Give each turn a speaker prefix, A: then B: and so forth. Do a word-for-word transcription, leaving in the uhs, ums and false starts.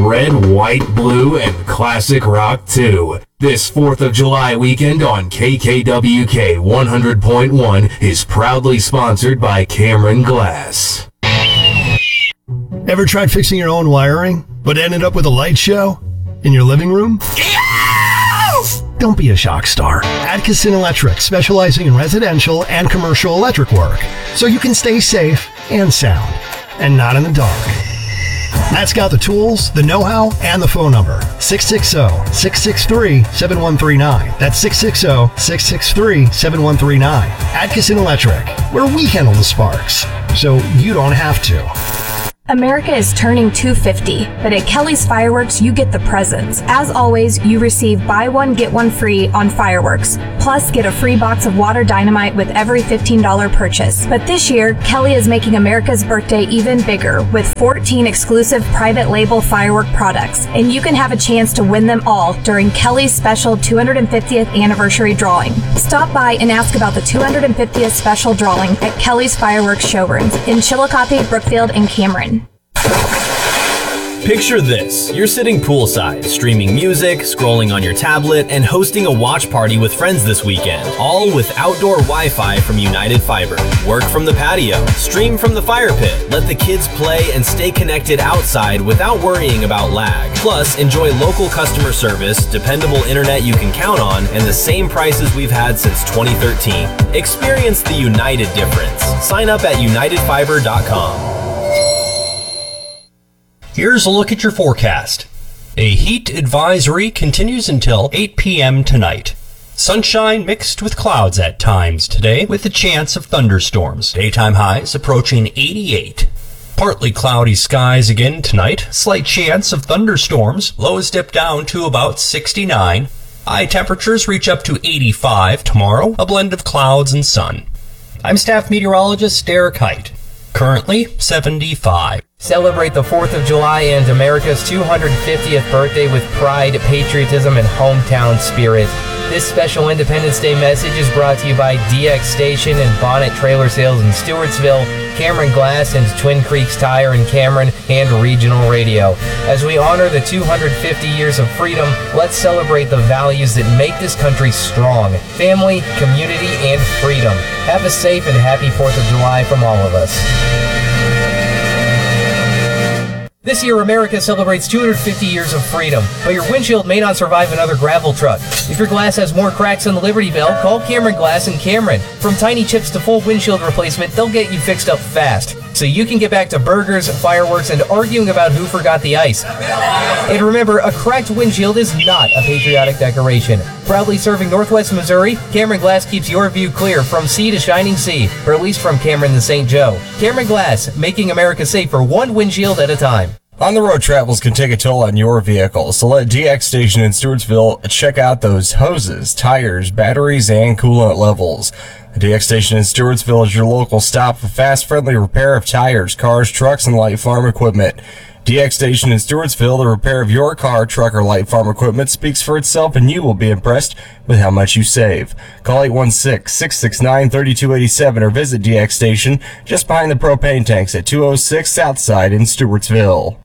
A: red, white, blue, and classic rock too. This fourth of July weekend on K K W K one hundred point one is proudly sponsored by Cameron Glass.
B: Ever tried fixing your own wiring, but ended up with a light show in your living room? Don't be a shock star. Atkinson Electric, specializing in residential and commercial electric work, so you can stay safe and sound, and not in the dark. Matt's got the tools, the know-how, and the phone number. six six zero, six six three, seven one three nine. That's six six zero, six six three, seven one three nine. Atkinson Electric, where we handle the sparks, so you don't have to.
C: America is turning two hundred fifty, but at Kelly's Fireworks, you get the presents. As always, you receive buy one, get one free on fireworks. Plus, get a free box of water dynamite with every fifteen dollars purchase. But this year, Kelly is making America's birthday even bigger with fourteen exclusive private label firework products. And you can have a chance to win them all during Kelly's special two hundred fiftieth anniversary drawing. Stop by and ask about the two hundred fiftieth special drawing at Kelly's Fireworks showrooms in Chillicothe, Brookfield, and Cameron.
D: Picture this. You're sitting poolside, streaming music, scrolling on your tablet, and hosting a watch party with friends this weekend, all with outdoor Wi-Fi from United Fiber. Work from the patio, stream from the fire pit, let the kids play and stay connected outside without worrying about lag. Plus, enjoy local customer service, dependable internet you can count on, and the same prices we've had since twenty thirteen. Experience the United difference. Sign up at united fiber dot com.
E: Here's a look at your forecast. A heat advisory continues until eight p.m. tonight. Sunshine mixed with clouds at times today with a chance of thunderstorms. Daytime highs approaching eighty-eight. Partly cloudy skies again tonight. Slight chance of thunderstorms. Lows dip down to about sixty-nine. High temperatures reach up to eighty-five tomorrow. A blend of clouds and sun. I'm staff meteorologist Derek Height. Currently seventy-five.
F: Celebrate the fourth of July and America's two hundred fiftieth birthday with pride, patriotism, and hometown spirit. This special Independence Day message is brought to you by D X Station and Bonnet Trailer Sales in Stewartsville, Cameron Glass and Twin Creeks Tire in Cameron, and Regional Radio. As we honor the two hundred fifty years of freedom, let's celebrate the values that make this country strong. Family, community, and freedom. Have a safe and happy fourth of July from all of us. This year, America celebrates two hundred fifty years of freedom, but your windshield may not survive another gravel truck. If your glass has more cracks than the Liberty Bell, call Cameron Glass in Cameron. From tiny chips to full windshield replacement, they'll get you fixed up fast, so you can get back to burgers, fireworks, and arguing about who forgot the ice. And remember, a cracked windshield is not a patriotic decoration. Proudly serving Northwest Missouri, Cameron Glass keeps your view clear from sea to shining sea, or at least from Cameron to Saint Joe. Cameron Glass, making America safer one windshield at a time.
G: On-the-road travels can take a toll on your vehicle, so let D X Station in Stewartsville check out those hoses, tires, batteries, and coolant levels. The D X Station in Stewartsville is your local stop for fast, friendly repair of tires, cars, trucks, and light farm equipment. D X Station in Stewartsville, the repair of your car, truck, or light farm equipment speaks for itself, and you will be impressed with how much you save. Call eight one six, six six nine, three two eight seven or visit D X Station just behind the propane tanks at two oh six Southside in Stewartsville.